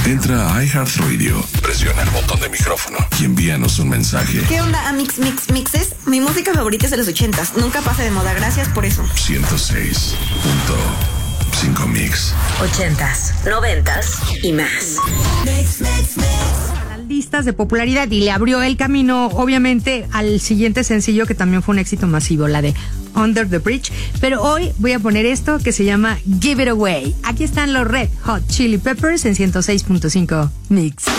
Entra a iHeartRadio, presiona el botón de micrófono y envíanos un mensaje. ¿Qué onda, mixes? Mi música favorita es de los 80s. Nunca pasa de moda. Gracias por eso. 106.5 Mix. 80s, 90s y más. Listas de popularidad y le abrió el camino obviamente al siguiente sencillo que también fue un éxito masivo, la de Under the Bridge, pero hoy voy a poner esto que se llama Give It Away. Aquí están los Red Hot Chili Peppers en 106.5 Mix.